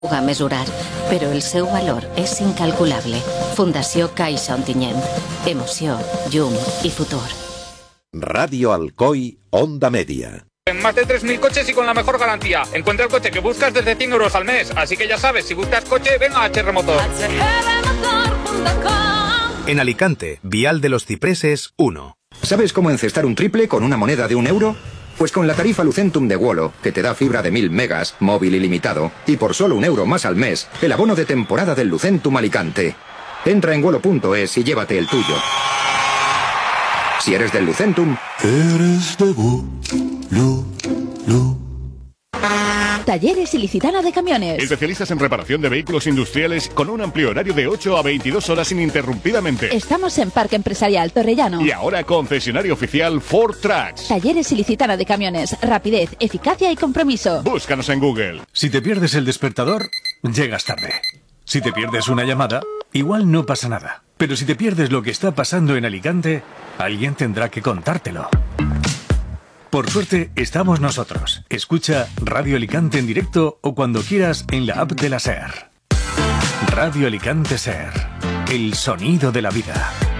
a mesurar, però el seu valor és incalculable. Fundació Caixa Ontinyent. Emoció, llum i futur. Radio Alcoy, Onda Media. En más de 3.000 coches y con la mejor garantía. Encuentra el coche que buscas desde 100 euros al mes. Así que ya sabes, si buscas coche, venga a HR Motor. En Alicante, Vial de los Cipreses 1. ¿Sabes cómo encestar un triple con una moneda de €1? Pues con la tarifa Lucentum de Wolo, que te da fibra de 1000 megas, móvil ilimitado, y por solo €1 más al mes, el abono de temporada del Lucentum Alicante. Entra en wolo.es y llévate el tuyo. Si eres del Lucentum, eres de Wolo. Talleres Ilicitana de Camiones. Especialistas en reparación de vehículos industriales con un amplio horario de 8 a 22 horas ininterrumpidamente. Estamos en Parque Empresarial Torrellano. Y ahora concesionario oficial Ford Trucks. Talleres Ilicitana de Camiones. Rapidez, eficacia y compromiso. Búscanos en Google. Si te pierdes el despertador, llegas tarde. Si te pierdes una llamada, igual no pasa nada. Pero si te pierdes lo que está pasando en Alicante, alguien tendrá que contártelo. Por suerte, estamos nosotros. Escucha Radio Alicante en directo o cuando quieras en la app de la SER. Radio Alicante SER. El sonido de la vida.